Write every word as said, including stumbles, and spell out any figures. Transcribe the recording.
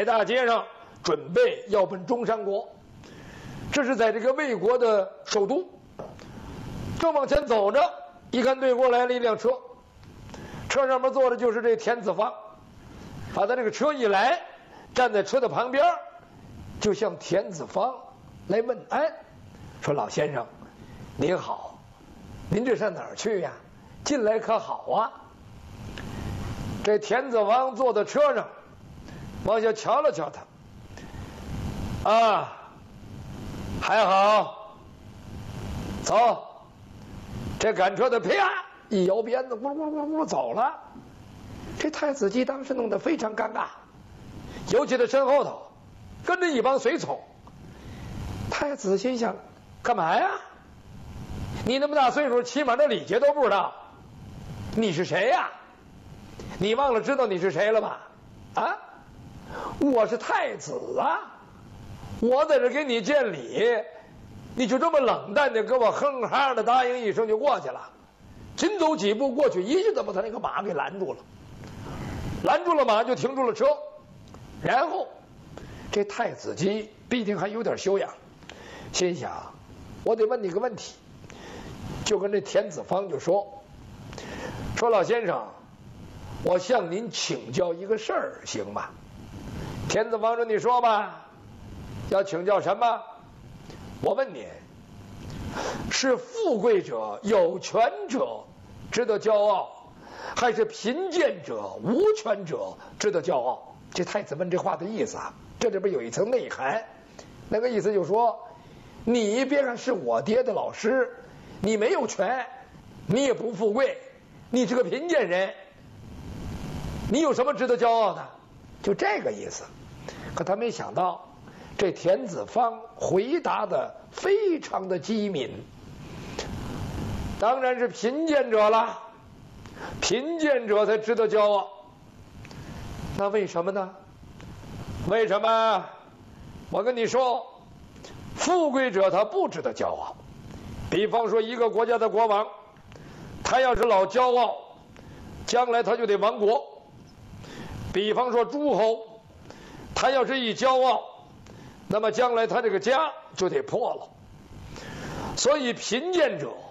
大街上准备要奔中山国。这是在这个魏国的首都，正往前走着，一看对过来了一辆车，车上面坐的就是这田子方。把他这个车一来，站在车的旁边，就向田子方来问安，说：“老先生，您好，您这上哪儿去呀？进来可好啊？”这田子方坐在车上，往下瞧了瞧他，啊，还好，走。这赶车的啪一摇鞭子，咕噜咕噜咕噜咕噜走了。这太子姬当时弄得非常尴尬，尤其他身后头跟着一帮随从。太子心想：干嘛呀？你那么大岁数，起码这礼节都不知道，你是谁呀？你忘了知道你是谁了吗？啊，我是太子啊！我在这给你见礼，你就这么冷淡的给我哼哈的答应一声就过去了。紧走几步过去，一下子把他那个马给拦住了。拦住了马，就停住了车。然后这太子姬毕竟还有点修养，心想：我得问你个问题。就跟这田子方就说：“说老先生，我向您请教一个事儿，行吗？”田子方说：“你说吧，要请教什么？我问你，是富贵者、有权者值得骄傲，还是贫贱者、无权者值得骄傲？”这太子问这话的意思啊，这里边有一层内涵。那个意思就是说，你别看是我爹的老师，你没有权，你也不富贵，你是个贫贱人，你有什么值得骄傲的？就这个意思。可他没想到，这田子方回答的非常的机敏，当然是贫贱者了，贫贱者才值得骄傲。那为什么呢？为什么？我跟你说，富贵者他不值得骄傲。比方说一个国家的国王，他要是老骄傲，将来他就得亡国。比方说诸侯，他要是一骄傲，那么将来他这个家就得破了。所以贫贱者